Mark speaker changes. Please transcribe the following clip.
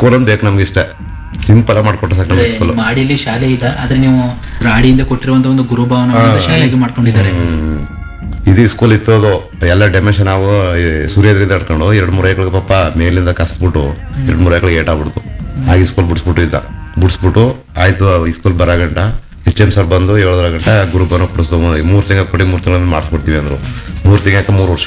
Speaker 1: School ಒಂದು ಬೇಕು ನಮ್ಗೆ ಇಷ್ಟ, ಸಿಂಪಲ್ ಆಗಿ ಮಾಡ್ಕೊಟ್ರೆ ಸಾಕು ನಮ್ಗೆ ಸ್ಕೂಲ್.
Speaker 2: ಮಾಡಿಲಿ ಶಾಲೆ ಇಲ್ಲ, ಆದ್ರೆ ನೀವು ರಾಡಿಯಿಂದ ಕೊಟ್ಟಿರುವಂತ ಒಂದು ಗುರುಭಾವನ ಶಾಲೆಗೆ ಮಾಡ್ಕೊಂಡಿದ್ದಾರೆ.
Speaker 1: ಇದು ಸ್ಕೂಲ್ ಇತ್ತು, ಅದು ಎಲ್ಲ ಡೆಮೇಶನ್ ನಾವು ಸೂರ್ಯದ್ರಿಂದ ಹಿಡ್ಕೊಂಡು 2-3 ಏಕಳಿಗೆ ಪಾಪ ಮೇಲಿಂದ ಕಸ್ಬಿಟ್ಟು 2-3 ಏಕಳಿಗೆ ಏಟಾಗ್ಬಿಡ್ತು. ಆಗಿ ಸ್ಕೂಲ್ ಬಿಡಿಸ್ಬಿಟ್ಟು ಆಯ್ತು. ಈ ಸ್ಕೂಲ್ ಬರೋ ಗಂಟ HM ಸರ್ ಬಂದು 7 ಗಂಟೆ ಗುರುಭವನ ಕೊಡಿಸ್ತು. 3 ತಿಂಗಳು ಕೊಡಿ, 3 ತಿಂಗಳ ಮಾಡಿಸ್ಕೊಡ್ತೀವಿ ಅಂದ್ರು. 3 ತಿಂಗಳ 3 ವರ್ಷ